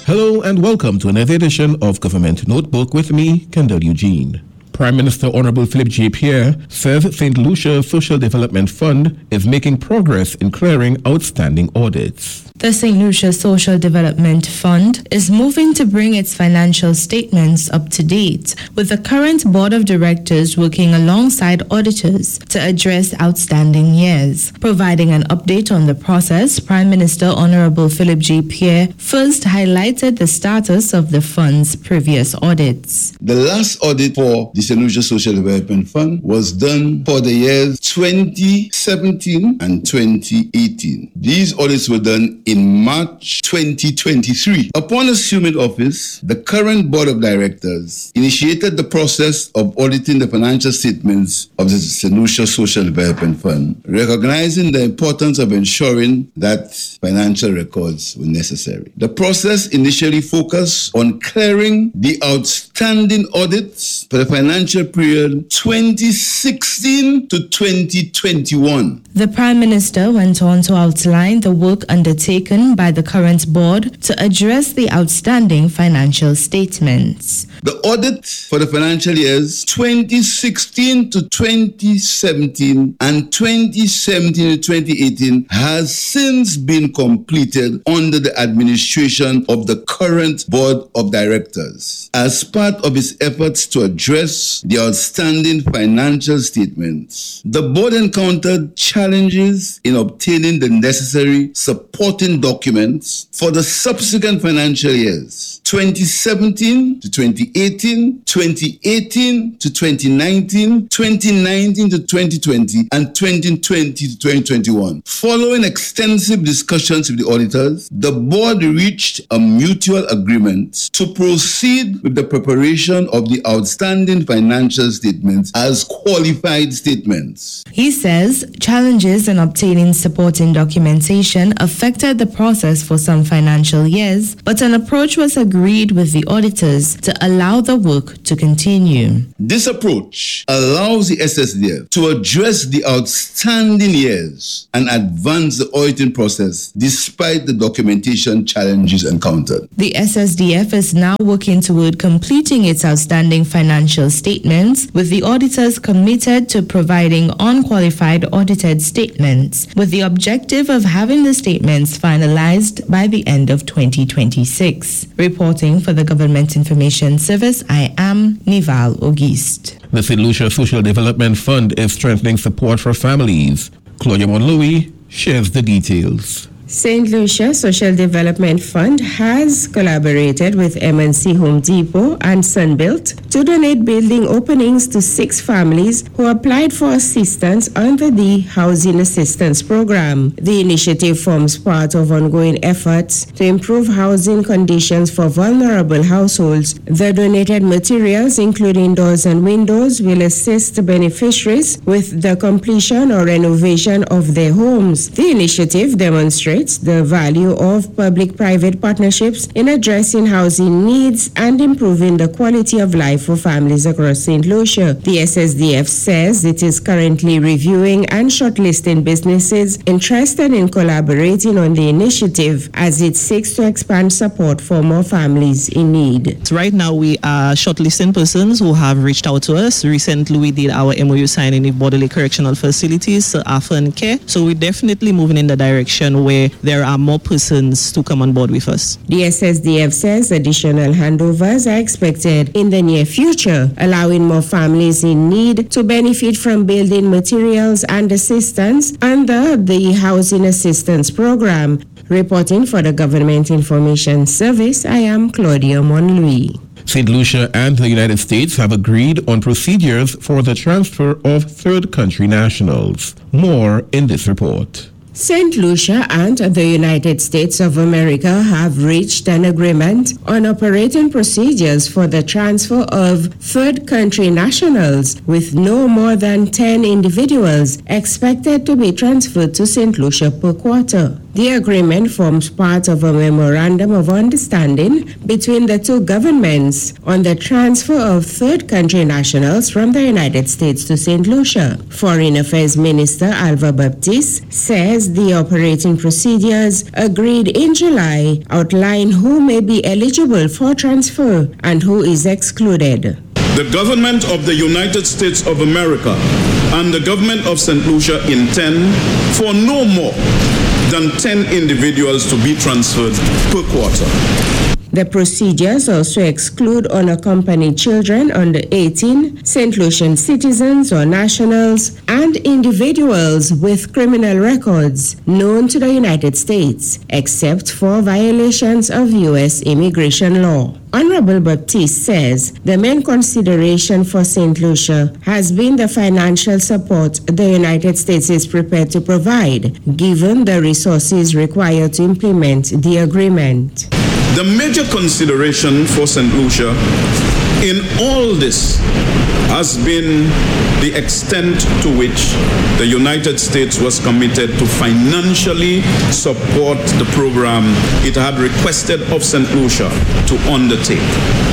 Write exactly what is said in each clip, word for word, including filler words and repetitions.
Hello and welcome to another edition of Government Notebook with me, Kendall Eugene. Prime Minister Honorable Philip J. Pierre says Saint Lucia Social Development Fund is making progress in clearing outstanding audits. The Saint Lucia Social Development Fund is moving to bring its financial statements up to date, with the current board of directors working alongside auditors to address outstanding years. Providing an update on the process, Prime Minister Honorable Philip J. Pierre first highlighted the status of the fund's previous audits. The last audit for the Saint Lucia Social Development Fund was done for the years twenty seventeen and twenty eighteen. These audits were done in March twenty twenty-three. Upon assuming office, the current board of directors initiated the process of auditing the financial statements of the Saint Lucia Social Development Fund, recognizing the importance of ensuring that financial records were necessary. The process initially focused on clearing the outstanding audits for the financial period twenty sixteen to twenty twenty-one. The Prime Minister went on to outline the work undertaken by the current board to address the outstanding financial statements. The audit for the financial years twenty sixteen to twenty seventeen and twenty seventeen to twenty eighteen has since been completed under the administration of the current board of directors. As part of its efforts to address the outstanding financial statements, the board encountered challenges in obtaining the necessary supporting documents for the subsequent financial years twenty seventeen to twenty eighteen, twenty eighteen to twenty nineteen, twenty nineteen to twenty twenty, and twenty twenty to twenty twenty-one. Following extensive discussions with the auditors, the board reached a mutual agreement to proceed with the preparation of the outstanding financial statements as qualified statements. He says challenges in obtaining supporting documentation affected the process for some financial years, but an approach was agreed with the auditors to allow the work to continue. This approach allows the S S D F to address the outstanding years and advance the auditing process despite the documentation challenges encountered. The S S D F is now working toward completing its outstanding financial statements, with the auditors committed to providing unqualified audited statements, with the objective of having the statements finalized by the end of twenty twenty-six. Reporting for the Government Information Service, I am Nival Auguste. The Saint Lucia Social Development Fund is strengthening support for families. Claudia Monlouis shares the details. Saint Lucia Social Development Fund has collaborated with M and C Home Depot and Sunbuilt to donate building openings to six families who applied for assistance under the Housing Assistance Program. The initiative forms part of ongoing efforts to improve housing conditions for vulnerable households. The donated materials, including doors and windows, will assist the beneficiaries with the completion or renovation of their homes. The initiative demonstrates the value of public-private partnerships in addressing housing needs and improving the quality of life for families across Saint Lucia. The S S D F says it is currently reviewing and shortlisting businesses interested in collaborating on the initiative as it seeks to expand support for more families in need. Right now, we are shortlisting persons who have reached out to us. Recently, we did our M O U signing with Borderley Correctional Facilities, uh, After and Care. So we're definitely moving in the direction where there are more persons to come on board with us. The S S D F says additional handovers are expected in the near future, allowing more families in need to benefit from building materials and assistance under the Housing Assistance Program. Reporting for the Government Information Service, I am Claudia Monlouis. Saint Lucia and the United States have agreed on procedures for the transfer of third country nationals. More in this report. Saint Lucia and the United States of America have reached an agreement on operating procedures for the transfer of third country nationals, with no more than ten individuals expected to be transferred to Saint Lucia per quarter. The agreement forms part of a memorandum of understanding between the two governments on the transfer of third country nationals from the United States to Saint Lucia. Foreign Affairs Minister Alva Baptiste says says the operating procedures agreed in July outline who may be eligible for transfer and who is excluded. The government of the United States of America and the government of Saint Lucia intend for no more than ten individuals to be transferred per quarter. The procedures also exclude unaccompanied children under eighteen, Saint Lucian citizens or nationals, and individuals with criminal records known to the United States, except for violations of U S immigration law. Honorable Baptiste says the main consideration for Saint Lucia has been the financial support the United States is prepared to provide, given the resources required to implement the agreement. The major consideration for Saint Lucia in all this has been the extent to which the United States was committed to financially support the program it had requested of Saint Lucia to undertake,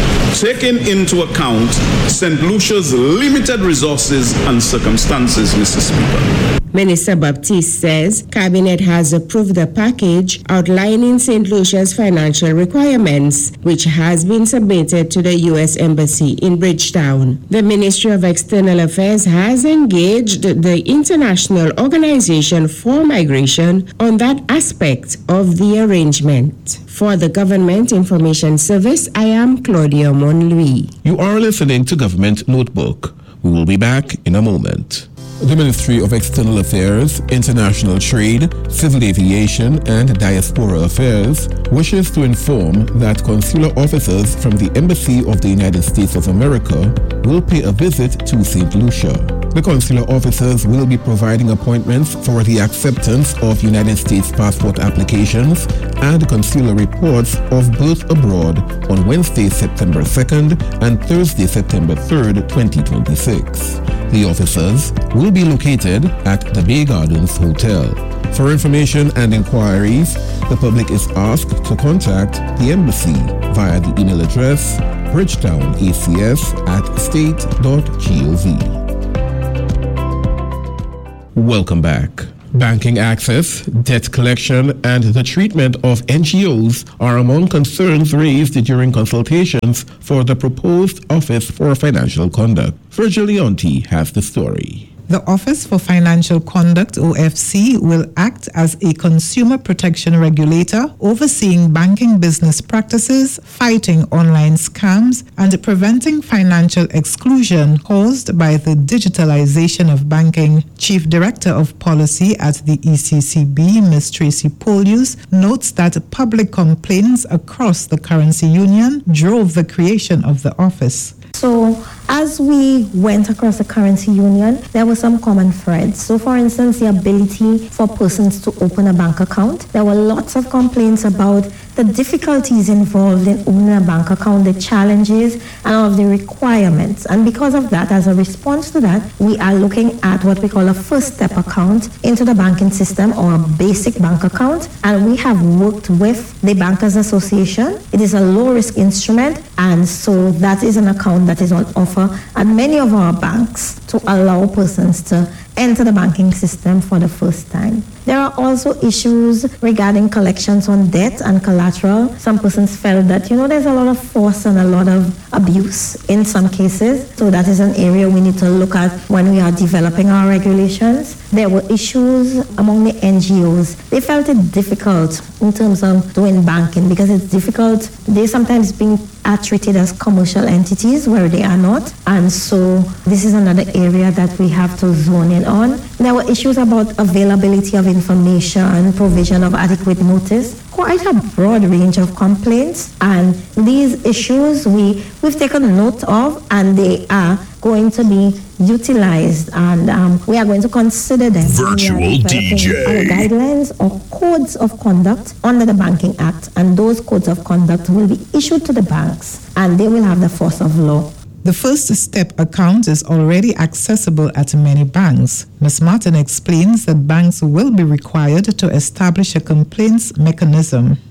taking into account Saint Lucia's limited resources and circumstances, Mister Speaker. Minister Baptiste says Cabinet has approved the package outlining Saint Lucia's financial requirements, which has been submitted to the U S Embassy in Bridgetown. The Ministry of External Affairs has engaged the International Organization for Migration on that aspect of the arrangement. For the Government Information Service, I am Claudia Monlouis. You are listening to Government Notebook. We will be back in a moment. The Ministry of External Affairs, International Trade, Civil Aviation, and Diaspora Affairs wishes to inform that consular officers from the Embassy of the United States of America will pay a visit to Saint Lucia. The consular officers will be providing appointments for the acceptance of United States passport applications and consular reports of birth abroad on Wednesday, September second and Thursday, September third, twenty twenty-six. The officers will be located at the Bay Gardens Hotel. For information and inquiries, the public is asked to contact the embassy via the email address bridgetownacs at state dot gov. Welcome back. Banking access, debt collection, and the treatment of N G Os are among concerns raised during consultations for the proposed Office for Financial Conduct. Virgil Leonti has the story. The Office for Financial Conduct, O F C, will act as a consumer protection regulator, overseeing banking business practices, fighting online scams, and preventing financial exclusion caused by the digitalization of banking. Chief Director of Policy at the E C C B, Miz Tracy Polius, notes that public complaints across the currency union drove the creation of the office. So as we went across the currency union, there were some common threads. So for instance, the ability for persons to open a bank account. There were lots of complaints about the difficulties involved in opening a bank account, the challenges and all of the requirements. And because of that, as a response to that, we are looking at what we call a first step account into the banking system, or a basic bank account. And we have worked with the Bankers Association. It is a low risk instrument, and so that is an account that is on offer at many of our banks to allow persons to enter the banking system for the first time. There are also issues regarding collections on debt and collateral. Some persons felt that, you know, there's a lot of force and a lot of abuse in some cases. So that is an area we need to look at when we are developing our regulations. There were issues among the N G Os. They felt it difficult in terms of doing banking because it's difficult. They sometimes being are treated as commercial entities where they are not. And so this is another area that we have to zone in on. There were issues about availability of information, provision of adequate notice, quite a broad range of complaints. And these issues we, we've taken note of, and they are going to be utilized, and um, we are going to consider them. Virtual D J. Our guidelines or codes of conduct under the Banking Act, and those codes of conduct will be issued to the banks, and they will have the force of law. The first step account is already accessible at many banks. Miz Martin explains that banks will be required to establish a complaints mechanism.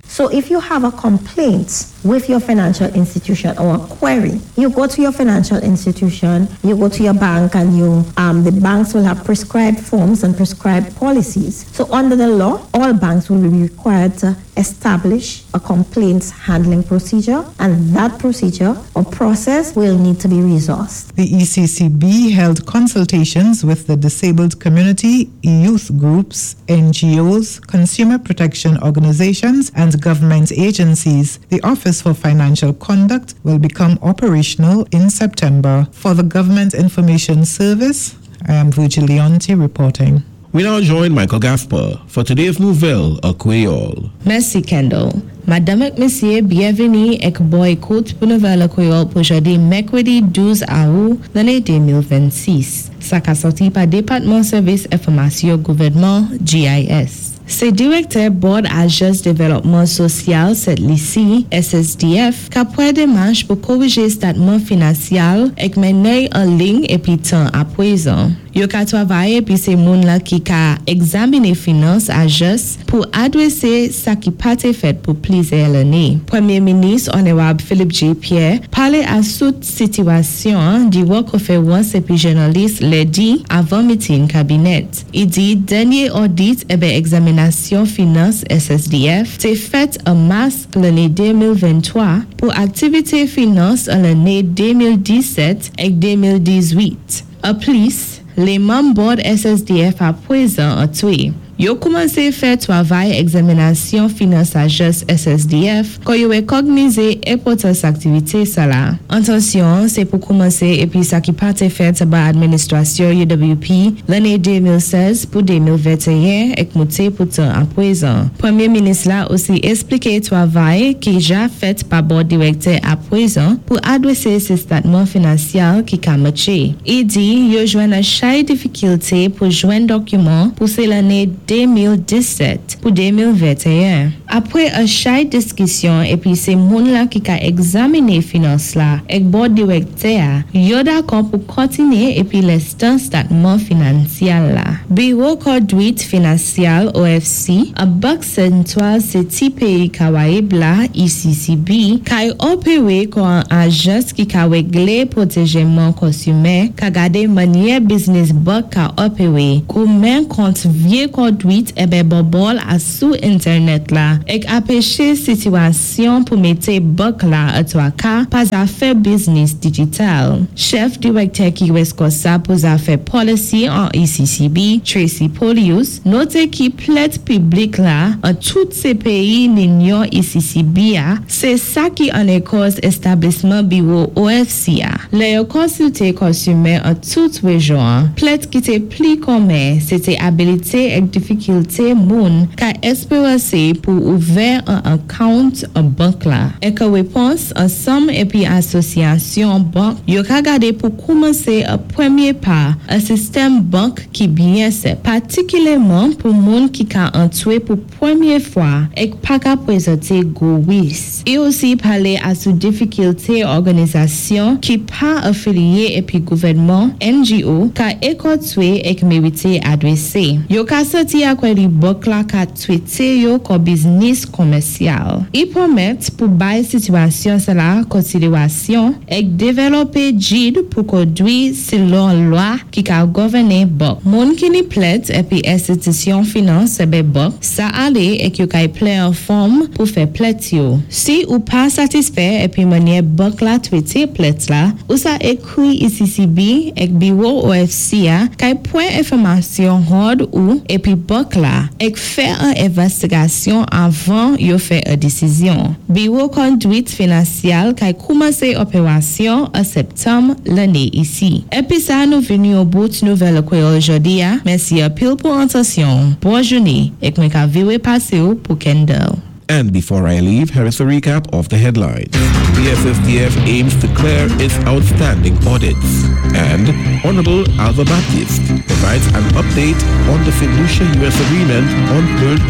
So if you have a complaint with your financial institution or a query, you go to your financial institution, you go to your bank, and you um, the banks will have prescribed forms and prescribed policies. So under the law, all banks will be required to establish a complaints handling procedure, and that procedure or process will need to be resourced. The E C C B held consultations with the disabled community, youth groups, N G Os, consumer protection organizations, and government agencies. The Office for Financial Conduct will become operational in September. For the Government Information Service, I am Virgil Leonte reporting. We now join Michael Gaspar for today's Nouvelle à Creole. Merci, Kendall. Madame et Monsieur, bienvenue et bon écoute pour Nouvelle à Creole pour jeudi, mercredi douze août l'année deux mille vingt-six. Ça a sorti par Département Service Information Gouvernement G I S. C'est directeur Board Agence Développement Social, cette lycée, S S D F, qui a pris des démarches pour corriger le statement financier et mener en ligne et puis temps à présent. Yo ka travailler puis c'est moun là qui ka examiner finance agence pour adresser ça qui pas été fait pour plusieurs années. Premier ministre honorable Philippe J. Pierre parlait à toute situation du conférence et puis journaliste l'a dit avant meeting cabinet. Il dit dernier audit et ben examination finance S S D F c'est fait en mars l'année deux mille vingt-trois pour activité finance en l'année deux mille dix-sept et deux mille dix-huit. En plus, les membres de S S D F à présent ont tué. Yo commencé à faire travail examination finance agence S S D F quand yo recognisé importance activité ça là. Attention, c'est pour commencer et puis ça qui pas été fait par administration U W P l'année deux mille seize pour deux mille vingt et un et monter pour temps à présent. Premier ministre là aussi expliqué travail qui déjà fait par board directeur à présent pour adresser ces statements financiers qui ka marché. Il dit yo joindre chaque difficulté pour joindre document pour c'est l'année deux mille dix-sept pour deux mille vingt et un. Après un chaque discussion et puis c'est moun là qui a examiné finance là et board directeur yo d'accord pour continuer et puis l'instant statement financier là. Bureau conduite financière O F C à Banque Centrale c'est ti pays Caraïbes là E C C B qui opéré comme agence qui a réglé protégement consumer qui a gardé manière business bank qui a opéré comme compte vieux conduite et ben bobol à sous internet là et empêcher situation pour mettre banque là à trois cas pas à faire business digital. Chef directeur qui responsable pour affaires policy en E C C B Tracy Polius note qui plaide public là en tous ces pays l'union E C C B a c'est ça qui en est cause établissement bureau O F C a. Les consulter consumer en toute région plaide qui était plus commun c'était habilité et difficulté moun ka espérer pour ouvrir un account en banque là et que réponse ensemble et puis association banque yo ka garder pour commencer un premier pas un système banque qui bien c'est particulièrement pour moun qui ka entrer pour première fois et pas ka présenter go risque et aussi parler à sous difficulté organisation qui pas affilié et puis gouvernement N G O ka écouter et mériter adresser yo ka sorti à quoi les banques là ka traiter yo comme business commercial. Ils promettent pour bail situation cela considération et développer G I D pour conduire selon loi qui ka gouverner banque. Moun qui ni plaide et puis institution finance et banque ça aller et qui ka play en forme pour faire plaide yo. Si ou pas satisfait et puis manière banque là traiter plaide là ou ça écrit E C C B et bureau O F C a ka point information hard ou et puis banque là et faire une investigation avant yo faire une décision. Bureau conduite financière qui a commencé opération en septembre l'année ici. Et puis ça nous venu au bout de nouvelle Creole aujourd'hui. Merci à pile pour attention. Bonne journée et que m'ka viwe passer pour Kendall. And before I leave, here is a recap of the headlines. The S S D F aims to clear its outstanding audits. And Honorable Alva Baptist provides an update on the Saint Lucia U S agreement on third